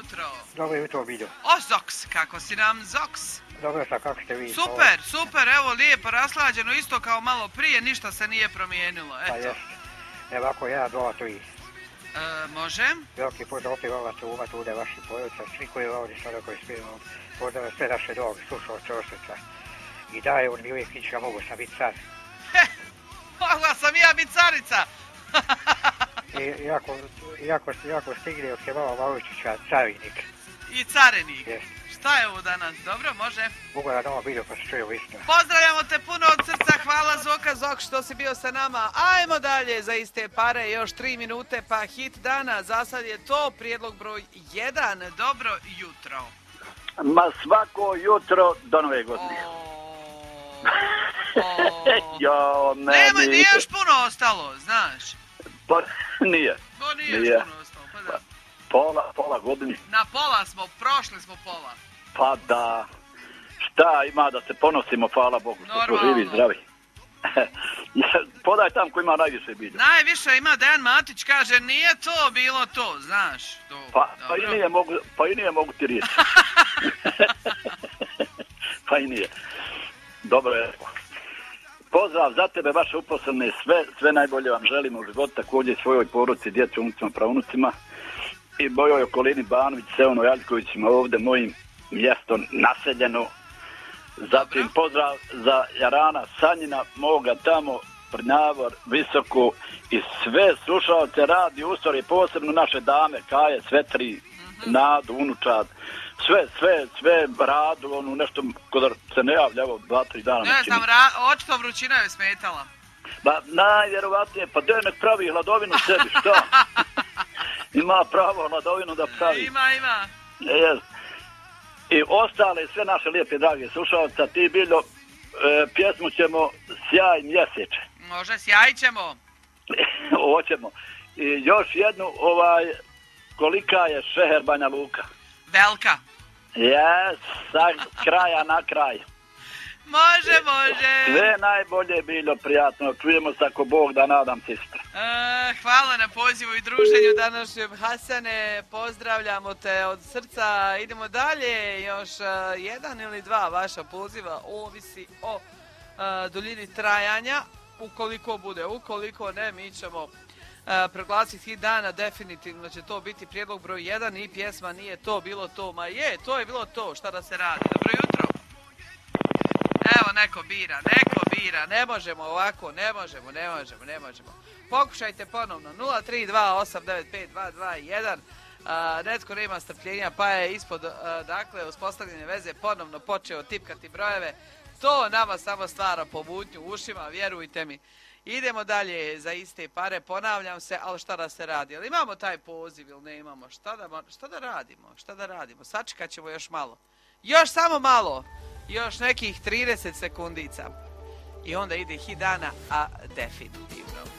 jutro. Dobro jutro, Biljo. O, Zoks, kako si nam, Zoks? Dobro sam, kako ste vi? Super, super, evo, lijepo, raslađeno, isto kao malo prije, ništa se nije promijenilo, eto. Pa jest. Evo ako 1, 2, 3. Može? Veliki pozdrav opet vala se uvat ovdje vaših porodica, svi koji ovdje sada koji spijemo, pozdrav sve naše droge, slušalce Osjeca. I da, evo mi uvijek ići, mogu sam biti car. Mogla sam i ja biti carica! I jako stigne od Kemala Malučića carinik. I carenik. Jest. Šta je ovo danas? Dobro, može? Ugoda novo Biljo pa se čuju isto. Pozdravljamo te puno od srca, hvala Zok što si bio sa nama. Ajmo dalje za iste pare, još 3 minute pa hit dana. Za sad je to prijedlog broj 1. Dobro jutro. Ma svako jutro do nove godine. Jo, Nema, nije još puno ostalo, znaš. Pa nije. To nije još puno ostalo, pa da. Pola godini. Na pola smo, prošli smo pola. Pa da, šta ima da se ponosimo, hvala Bogu, što smo živi, zdravi. Podaj tam ko ima najviše Bilja. Najviše ima Dejan Matić, kaže, nije to bilo to, znaš. To, pa i nije mogu ti riječi. Pa i nije. Dobro je. Pozdrav za tebe, vaše uposlene, sve najbolje vam želimo u životu, također svojoj poruci, djeci, unucima, pravunucima i mojoj okolini Banović, Seono Jaljkovićima, ovdje mojim mjestom naseljeno. Zatim pozdrav za Jarana Sanjina, moga tamo, Prnjavor, Visoko i sve slušalce radi ustorije, posebno naše dame, Kaje, sve tri, Nadu, Unučad, sve radu, ono nešto kod se ne javlja, evo 2-3 dana. Ne znam, očito vrućina je smetala. Ba, najvjerovatnije, pa nek pravi hladovinu sebi, šta? Ima pravo hladovinu da pravi. Ima. Jes. I ostale sve naše lijepe, drage slušalca, ti Biljo, pjesmu ćemo Sjaj mjeseče. Može, sjajit ćemo. Hoćemo. I još jednu, kolika je šeher Banja Luka? Velika. Jes, sa kraja na kraj. Može. Sve najbolje, Biljo, prijatno. Čujemo se ako Bog da, nadam se isto. Hvala na pozivu i druženju današnjem, Hasane. Pozdravljamo te od srca. Idemo dalje. Još 1 ili 2 vaša poziva. Ovisi o duljini trajanja. Ukoliko bude. Ukoliko ne, mi ćemo proglasiti hit dana. Definitivno će to biti prijedlog broj 1 i pjesma Nije to bilo to. Ma je, to je bilo to. Šta da se radi? Dobro jutro. Evo, neko bira, ne možemo ovako, ne možemo. Pokušajte ponovno, 032895221, netko nema strpljenja pa je ispod, uspostavljene veze ponovno počeo tipkati brojeve, to nama samo stvara pomutnju u ušima, vjerujte mi. Idemo dalje za iste pare, ponavljam se, ali šta da se radi? Ali imamo taj poziv ili ne imamo? Šta da radimo? Sačekat ćemo još malo. Još samo malo. Još nekih 30 sekundica. I onda ide hit dana, a definitivno.